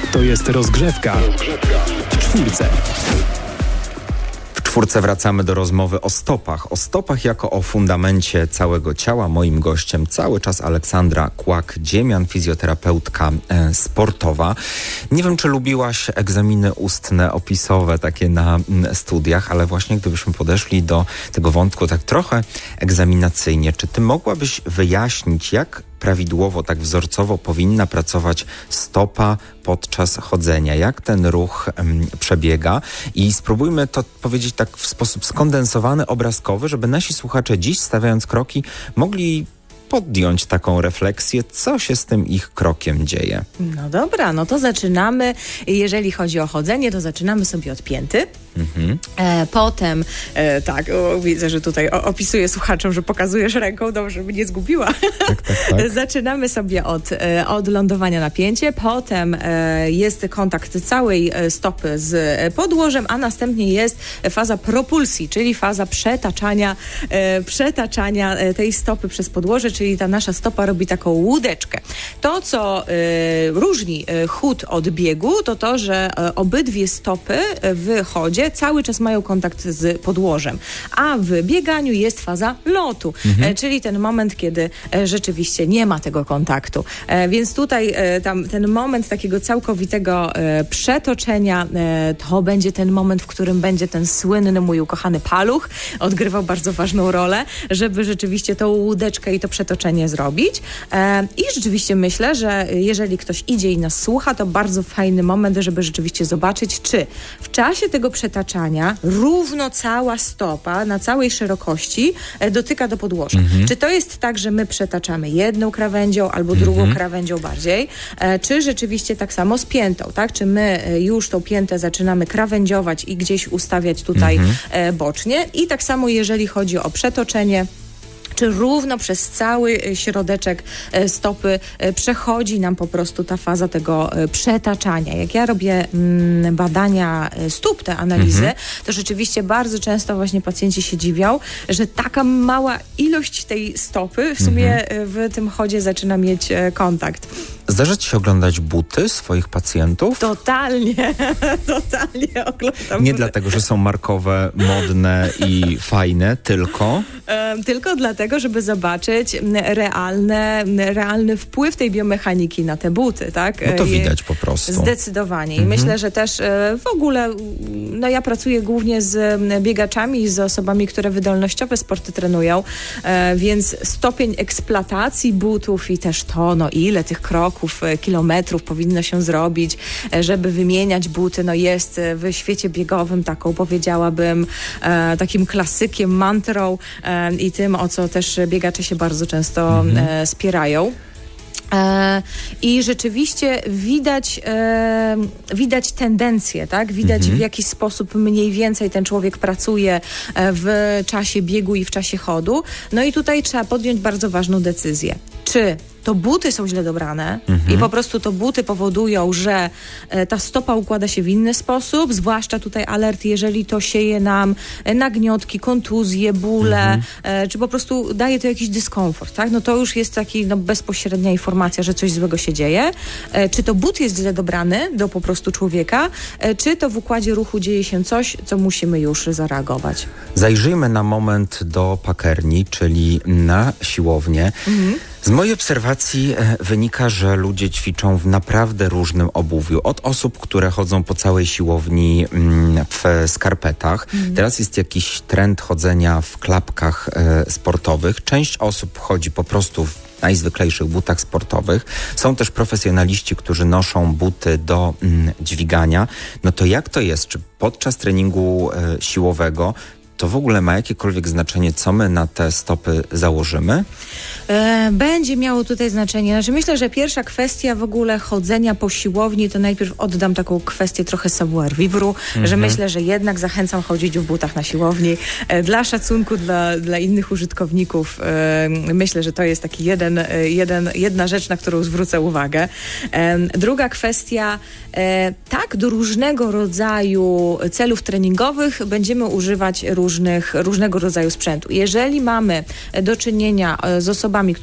To jest rozgrzewka w czwórce. W czwórce wracamy do rozmowy o stopach. O stopach jako o fundamencie całego ciała. Moim gościem cały czas Aleksandra Kłak-Dziemian, fizjoterapeutka sportowa. Nie wiem, czy lubiłaś egzaminy ustne, opisowe, takie na studiach, ale właśnie gdybyśmy podeszli do tego wątku tak trochę egzaminacyjnie, czy ty mogłabyś wyjaśnić, jak prawidłowo, tak wzorcowo powinna pracować stopa podczas chodzenia? Jak ten ruch przebiega? I spróbujmy to powiedzieć tak w sposób skondensowany, obrazkowy, żeby nasi słuchacze dziś, stawiając kroki, mogli podjąć taką refleksję, co się z tym ich krokiem dzieje. No dobra, no to zaczynamy. Jeżeli chodzi o chodzenie, to zaczynamy sobie od pięty. Potem, widzę, że tutaj opisuję słuchaczom, że pokazujesz ręką, dobrze, żeby nie zgubiła. Tak. Zaczynamy sobie od lądowania na pięcie, potem jest kontakt całej stopy z podłożem, a następnie jest faza propulsji, czyli faza przetaczania tej stopy przez podłoże, czyli ta nasza stopa robi taką łódeczkę. To, co różni chód od biegu, to to, że obydwie stopy w chodzie cały czas mają kontakt z podłożem, a w bieganiu jest faza lotu, czyli ten moment, kiedy rzeczywiście nie ma tego kontaktu. Więc tutaj ten moment takiego całkowitego przetoczenia, to będzie ten moment, w którym będzie ten słynny, mój ukochany paluch odgrywał bardzo ważną rolę, żeby rzeczywiście tą łódeczkę i to przetoczenie zrobić. I rzeczywiście myślę, że jeżeli ktoś idzie i nas słucha, to bardzo fajny moment, żeby rzeczywiście zobaczyć, czy w czasie tego przetaczania równo cała stopa na całej szerokości dotyka do podłoża. Czy to jest tak, że my przetaczamy jedną krawędzią albo drugą krawędzią bardziej, czy rzeczywiście tak samo z piętą, tak? Czy my już tą piętę zaczynamy krawędziować i gdzieś ustawiać tutaj bocznie i tak samo jeżeli chodzi o przetoczenie, czy równo przez cały środeczek stopy przechodzi nam po prostu ta faza tego przetaczania. Jak ja robię badania stóp, te analizy, to rzeczywiście bardzo często właśnie pacjenci się dziwią, że taka mała ilość tej stopy w sumie w tym chodzie zaczyna mieć kontakt. Zdarza ci się oglądać buty swoich pacjentów? Totalnie oglądam. Nie dlatego, że są markowe, modne i fajne, tylko dlatego, żeby zobaczyć realny wpływ tej biomechaniki na te buty, tak? No to widać po prostu. Zdecydowanie. I myślę, że też w ogóle, ja pracuję głównie z biegaczami i z osobami, które wydolnościowe sporty trenują, więc stopień eksploatacji butów i też to, ile tych kroków, kilometrów powinno się zrobić, żeby wymieniać buty, jest w świecie biegowym taką, powiedziałabym, takim klasykiem, mantrą i tym, o co też biegacze się bardzo często spierają. I rzeczywiście widać tendencje, tak? Widać w jaki sposób mniej więcej ten człowiek pracuje w czasie biegu i w czasie chodu. No i tutaj trzeba podjąć bardzo ważną decyzję. Czy to buty są źle dobrane i po prostu to buty powodują, że ta stopa układa się w inny sposób, zwłaszcza tutaj alert, jeżeli to sieje nam nagniotki, kontuzje, bóle, czy po prostu daje to jakiś dyskomfort, tak? No to już jest taki bezpośrednia informacja, że coś złego się dzieje. Czy to but jest źle dobrany do po prostu człowieka, czy to w układzie ruchu dzieje się coś, co musimy już zareagować. Zajrzyjmy na moment do pakerni, czyli na siłownię. Z mojej obserwacji wynika, że ludzie ćwiczą w naprawdę różnym obuwiu. Od osób, które chodzą po całej siłowni w skarpetach. Teraz jest jakiś trend chodzenia w klapkach sportowych. Część osób chodzi po prostu w najzwyklejszych butach sportowych. Są też profesjonaliści, którzy noszą buty do dźwigania. No to jak to jest? Czy podczas treningu siłowego to w ogóle ma jakiekolwiek znaczenie, co my na te stopy założymy? Będzie miało tutaj znaczenie. Znaczy myślę, że pierwsza kwestia w ogóle chodzenia po siłowni, to najpierw oddam taką kwestię trochę savoir-vivre, że myślę, że jednak zachęcam chodzić w butach na siłowni. Dla szacunku dla innych użytkowników myślę, że to jest taki jedna rzecz, na którą zwrócę uwagę. Druga kwestia, tak, do różnego rodzaju celów treningowych będziemy używać różnego rodzaju sprzętu. Jeżeli mamy do czynienia z osobami,